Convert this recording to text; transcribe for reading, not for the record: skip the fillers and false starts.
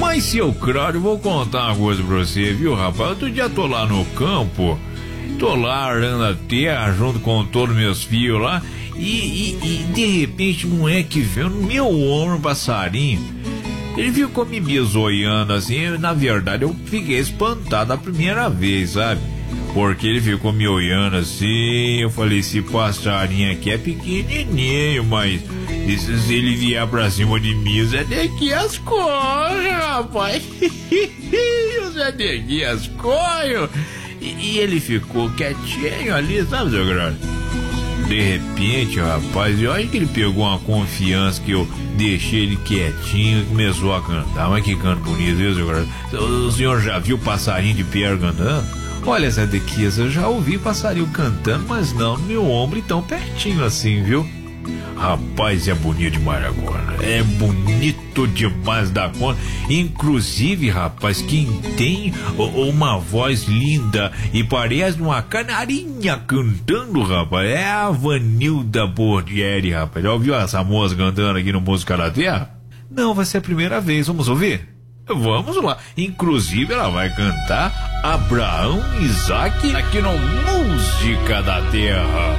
Mas, seu Claudio, eu vou contar uma coisa pra você, viu, rapaz? Outro dia tô lá no campo, tô lá arando a terra junto com todos meus filhos lá, e de repente um moleque veio no meu ombro, um passarinho. Ele ficou me bisoiando assim, na verdade eu fiquei espantado a primeira vez, sabe? Porque ele ficou me olhando assim, eu falei, esse passarinho aqui é pequenininho, mas se ele vier pra cima de mim, Zé Neguinho as coisas, rapaz. O Zé Neguinho as coisas. E ele ficou quietinho ali, sabe, seu grande? De repente, rapaz, eu acho que ele pegou uma confiança que eu deixei ele quietinho e começou a cantar. Mas que canto bonito, viu, seu grande? O senhor já viu passarinho de perto cantando? Olha, Zé Dequias, eu já ouvi passarinho cantando, mas não no meu ombro e tão pertinho assim, viu? Rapaz, é bonito demais agora. É bonito demais da conta. Inclusive, rapaz, quem tem uma voz linda e parece uma canarinha cantando, rapaz, é a Vanilda Bordieri, rapaz. Já ouviu essa moça cantando aqui no Música da Terra? Não, vai ser a primeira vez. Vamos ouvir? Vamos lá. Inclusive, ela vai cantar Abraão Isaac aqui no Música da Terra.